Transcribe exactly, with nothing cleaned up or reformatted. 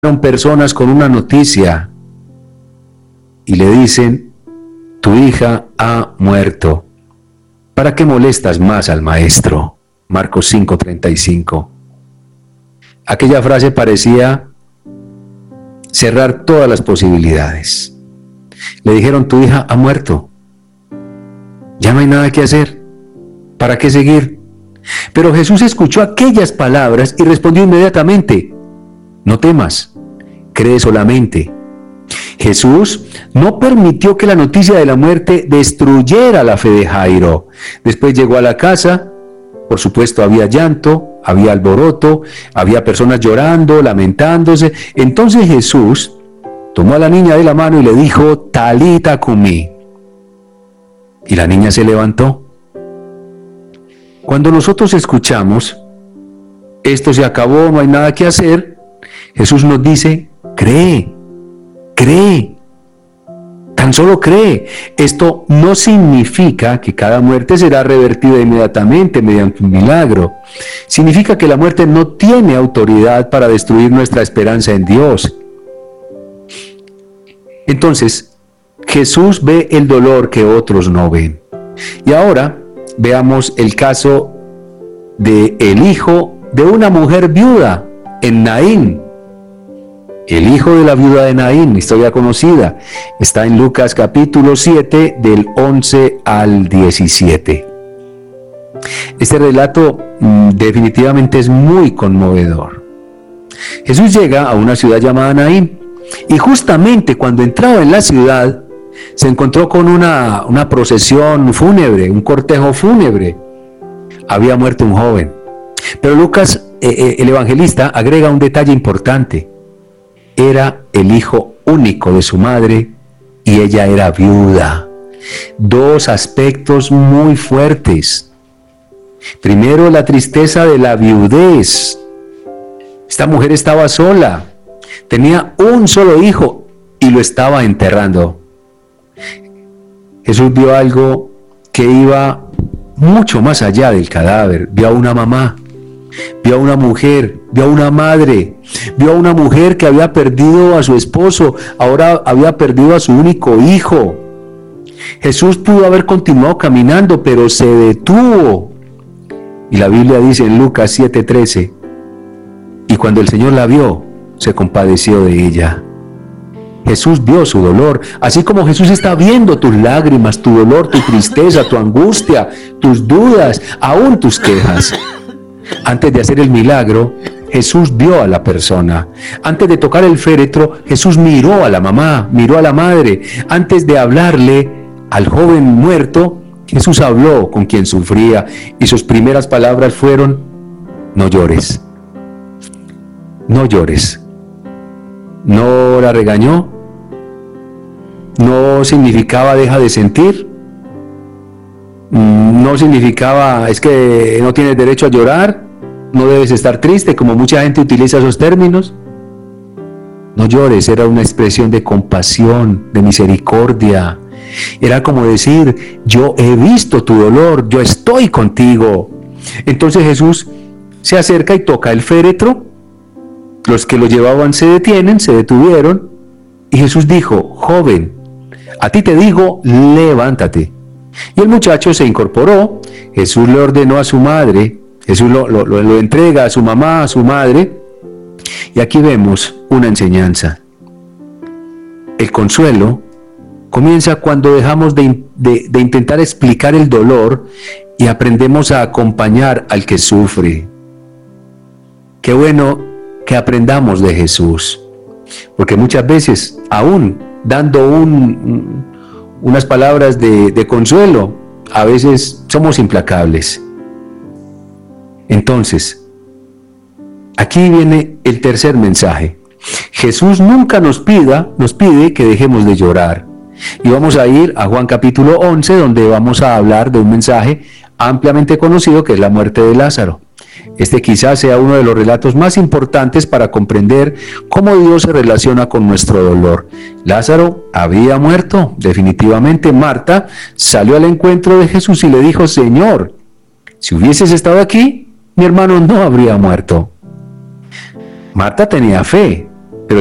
personas con una noticia y le dicen: tu hija ha muerto. ¿Para qué molestas más al maestro? Marcos cinco treinta y cinco. Aquella frase parecía cerrar todas las posibilidades. Le dijeron: tu hija ha muerto. Ya no hay nada que hacer. ¿Para qué seguir? Pero Jesús escuchó aquellas palabras y respondió inmediatamente: no temas, cree solamente. Jesús no permitió que la noticia de la muerte destruyera la fe de Jairo. Después llegó a la casa. Por supuesto, había llanto, había alboroto, había personas llorando, lamentándose. Entonces Jesús tomó a la niña de la mano y le dijo: Talita cumi. Y la niña se levantó. Cuando nosotros escuchamos: esto se acabó, no hay nada que hacer, Jesús nos dice: cree, cree, tan solo cree. Esto no significa que cada muerte será revertida inmediatamente mediante un milagro. Significa que la muerte no tiene autoridad para destruir nuestra esperanza en Dios. Entonces, Jesús ve el dolor que otros no ven. Y ahora veamos el caso de el hijo de una mujer viuda en Naín. El hijo de la viuda de Naín, historia conocida, está en Lucas capítulo siete, del once al diecisiete. Este relato mmm, definitivamente es muy conmovedor. Jesús llega a una ciudad llamada Naín, y justamente cuando entraba en la ciudad, se encontró con una, una procesión fúnebre, un cortejo fúnebre. Había muerto un joven. Pero Lucas, eh, eh, el evangelista, agrega un detalle importante. Era el hijo único de su madre y ella era viuda. Dos aspectos muy fuertes. Primero, la tristeza de la viudez. Esta mujer estaba sola, tenía un solo hijo y lo estaba enterrando. Jesús vio algo que iba mucho más allá del cadáver. Vio a una mamá, vio a una mujer, vio a una madre, vio a una mujer que había perdido a su esposo, ahora había perdido a su único hijo. Jesús pudo haber continuado caminando, pero se detuvo. Y la Biblia dice en Lucas siete trece, y cuando el Señor la vio, se compadeció de ella. Jesús vio su dolor, así como Jesús está viendo tus lágrimas, tu dolor, tu tristeza, tu angustia, tus dudas, aún tus quejas. Antes de hacer el milagro, Jesús vio a la persona. Antes de tocar el féretro, Jesús miró a la mamá, miró a la madre. Antes de hablarle al joven muerto, Jesús habló con quien sufría, y sus primeras palabras fueron: no llores, no llores. No la regañó, no significaba deja de sentir, no significaba es que no tienes derecho a llorar, no debes estar triste, como mucha gente utiliza esos términos. No llores era una expresión de compasión, de misericordia. Era como decir: yo he visto tu dolor, yo estoy contigo. Entonces Jesús se acerca y toca el féretro. Los que lo llevaban se detienen, se detuvieron, y Jesús dijo: joven, a ti te digo, levántate. Y el muchacho se incorporó. Jesús le ordenó a su madre, Jesús lo, lo, lo entrega a su mamá, a su madre, y aquí vemos una enseñanza. El consuelo comienza cuando dejamos de, de, de intentar explicar el dolor y aprendemos a acompañar al que sufre. Qué bueno que aprendamos de Jesús, porque muchas veces, aún dando un, unas palabras de, de consuelo, a veces somos implacables. Entonces, aquí viene el tercer mensaje. Jesús nunca nos pida, nos pide que dejemos de llorar. Y vamos a ir a Juan capítulo once, donde vamos a hablar de un mensaje ampliamente conocido, que es la muerte de Lázaro. Este quizás sea uno de los relatos más importantes para comprender cómo Dios se relaciona con nuestro dolor. Lázaro había muerto, definitivamente. Marta salió al encuentro de Jesús y le dijo: Señor, si hubieses estado aquí, mi hermano no habría muerto. Marta tenía fe,